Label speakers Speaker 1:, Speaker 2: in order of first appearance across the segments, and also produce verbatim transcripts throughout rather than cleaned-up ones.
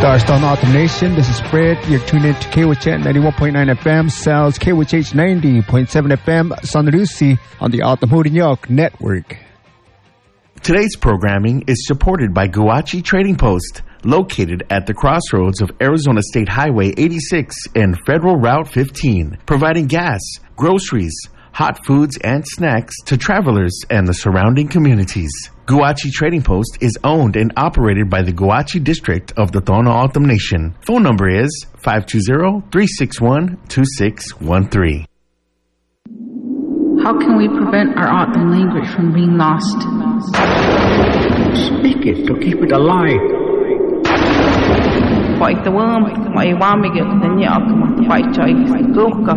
Speaker 1: Darstone Autumn Nation, this is Fred. You're tuned in to K W H ninety-one point nine F M, Sal's K W H ninety point seven F M, San Lucie on the Autumn Hood New York Network.
Speaker 2: Today's programming is supported by Guachi Trading Post, located at the crossroads of Arizona State Highway eighty-six and Federal Route fifteen, providing gas, groceries, hot foods, and snacks to travelers and the surrounding communities. Guachi Trading Post is owned and operated by the Guachi District of the Tohono O'odham Nation. Phone number is five two zero, three six one, two six one three.
Speaker 3: How can we prevent our O'odham language from being lost?
Speaker 4: Speak it to keep it alive.
Speaker 3: Fight the worm, my wamigil, the nyak, fight chai, goka.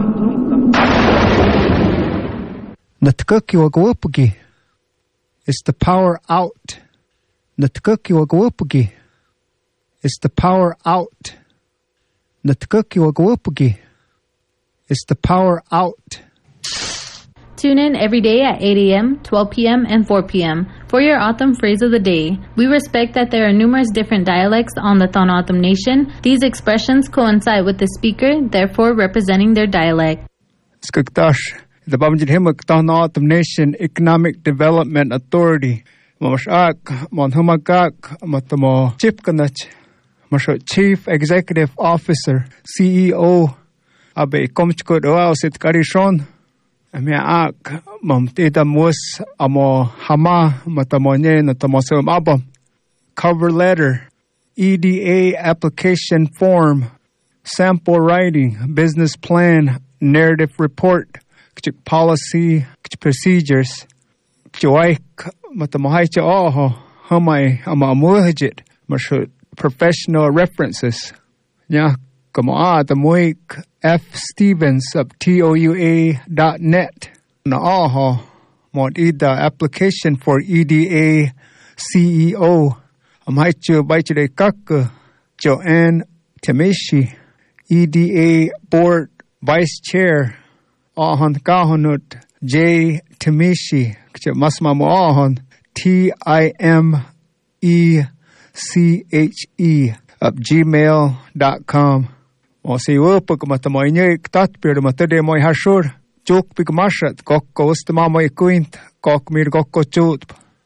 Speaker 1: Natkuki wagwapugi. It's the power out. Natkuki wagwapugi. It's the power out. Natkuki wagwapugi. It's the power out.
Speaker 5: Tune in every day at eight a.m., twelve p.m., and four p.m. for your O'odham phrase of the day. We respect that there are numerous different dialects on the Tohono O'odham Nation. These expressions coincide with the speaker, therefore representing their dialect.
Speaker 1: Skuktash, the Babajid Himak Tohono O'odham Nation Economic Development Authority. Mamashak, Monhumagak, Matamo Chipkanach, Masho Chief Executive Officer, C E O, Abe Komchkut Oaosit Karishon. Miak mam tita mus amo hama matamonye na tamosim abam. Cover letter, E D A application form, sample writing, business plan, narrative report, policy, procedures. Joik matamohaicha oho hamai ama muhajit mashut professional references. Nya kamo the muik F. Stevens of T O U A dot net. Naaho Modida application for E D A C E O. Amhaichu Baichide Kaka Joanne Temishi, E D A Board Vice Chair. Ahon Kahonut J. Temishi. Masmamo Ahon T I M E C H E of gmail dot com. O si wupuk matamoy tat pero matade moy hashur chuk pikmashat kokkoustamamoy kuint kok mir kokko chut.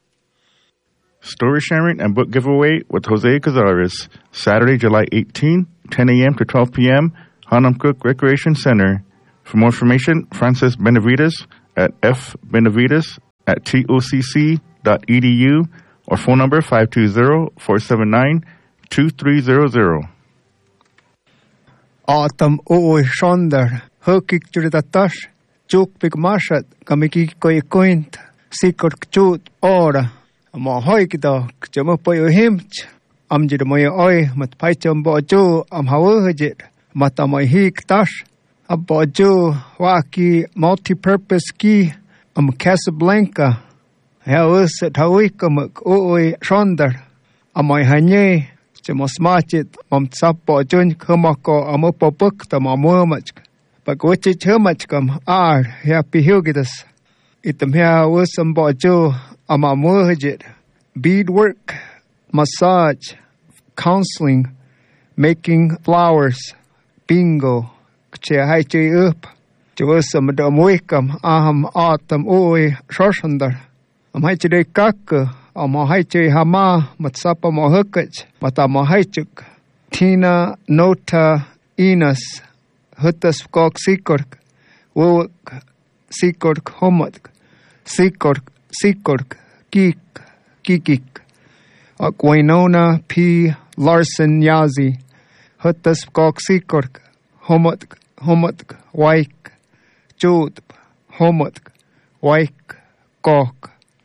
Speaker 6: Story sharing and book giveaway with Jose Cazares, Saturday, July eighteenth, ten a.m. to twelve p.m. Hanam Cook Recreation Center. For more information, Francis Benavides at f benavides at tocc dot edu or phone number five two zero, four seven nine, two three zero zero.
Speaker 1: Autumn ooy shonder, hukik judatash, juk pikmashat, kamiki koy kuint, sikor kchut ora, amo hoikida, kjamapoy himch, amjid moy oy, mat paicham boju, am hawujit, matamoy hik tash, aboju, waki, multi-purpose key, am Casablanca, hawus at hawikamak ooy shonder, amoy hanye, Chemos machit, mam sapo jun kumako amupo book the mamumach. But which it humachcum are happy hugidas. Item here was some bojo amamurjit. Beadwork, massage, counseling, making flowers, bingo, chehaichi up. Jewusam domwicum aham autumn oi shoshander. Am haichide kakka. Amahaiche hama matsapa mohukach matamahaichuk Tina nota inas hutas kok sikork wuk sikork homatk sikork sikork kik kikik Aquinona P. Larson Yazi hutas kok sikork homatk homatk waik chut homatk waik kok